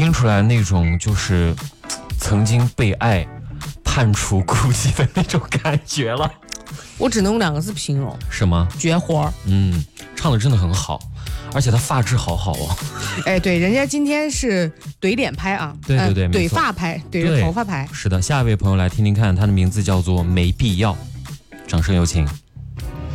听出来那种就是曾经被爱判处孤寂的那种感觉了。 我只能用2个字形容， 是吗？ 绝活。 唱的真的很好，而且他发质好好哦。 哎，对，人家今天是怼脸拍啊， 对， 怼发拍，怼着头发拍。 是的，下一位朋友来听听看，他的名字叫做没必要，掌声有请。